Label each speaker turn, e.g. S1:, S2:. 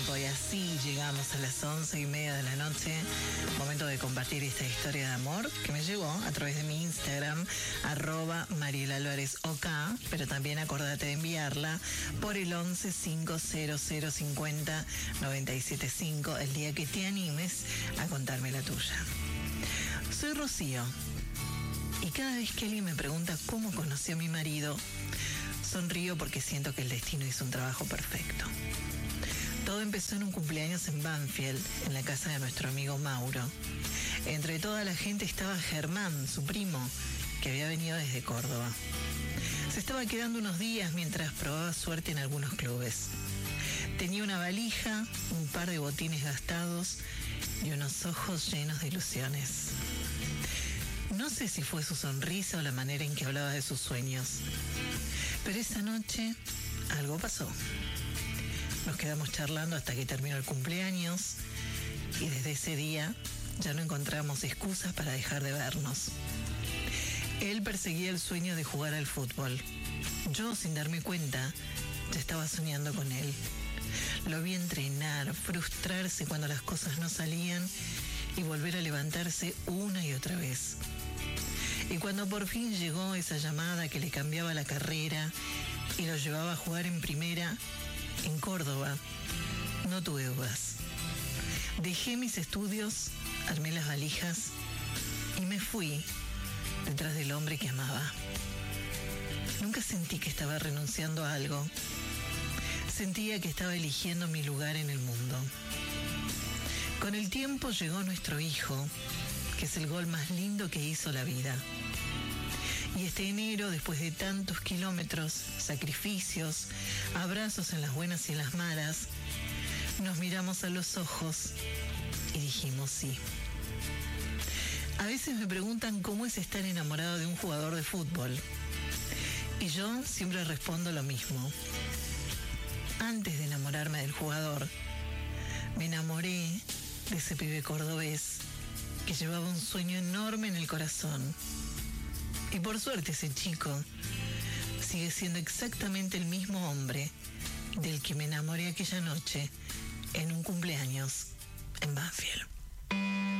S1: tiempo y así llegamos a las 11:30 de la noche. Momento de compartir esta historia de amor que me llegó a través de mi Instagram, @MarielAlvarezOK, pero también acordate de enviarla por el 11 500 50 975 el día que te animes a contarme la tuya. Soy Rocío y cada vez que alguien me pregunta cómo conocí a mi marido, sonrío porque siento que el destino hizo un trabajo perfecto. Todo empezó en un cumpleaños en Banfield, en la casa de nuestro amigo Mauro. Entre toda la gente estaba Germán, su primo, que había venido desde Córdoba. Se estaba quedando unos días mientras probaba suerte en algunos clubes. Tenía una valija, un par de botines gastados y unos ojos llenos de ilusiones. No sé si fue su sonrisa o la manera en que hablaba de sus sueños, pero esa noche algo pasó. Nos quedamos charlando hasta que terminó el cumpleaños y desde ese día ya no encontramos excusas para dejar de vernos. Él perseguía el sueño de jugar al fútbol. Yo, sin darme cuenta, ya estaba soñando con él. Lo vi entrenar, frustrarse cuando las cosas no salían y volver a levantarse una y otra vez. Y cuando por fin llegó esa llamada que le cambiaba la carrera y lo llevaba a jugar en primera, en Córdoba, no tuve dudas. Dejé mis estudios, armé las valijas y me fui detrás del hombre que amaba. Nunca sentí que estaba renunciando a algo. Sentía que estaba eligiendo mi lugar en el mundo. Con el tiempo llegó nuestro hijo, que es el gol más lindo que hizo la vida. Y este enero, después de tantos kilómetros, sacrificios, abrazos en las buenas y en las malas, nos miramos a los ojos y dijimos sí. A veces me preguntan cómo es estar enamorado de un jugador de fútbol. Y yo siempre respondo lo mismo. Antes de enamorarme del jugador, me enamoré de ese pibe cordobés que llevaba un sueño enorme en el corazón. Y por suerte ese chico sigue siendo exactamente el mismo hombre del que me enamoré aquella noche en un cumpleaños en Banfield.